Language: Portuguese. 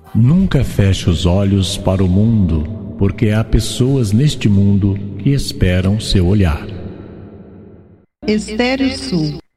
Nunca feche os olhos para o mundo, porque há pessoas neste mundo que esperam seu olhar. Estéreo Sul.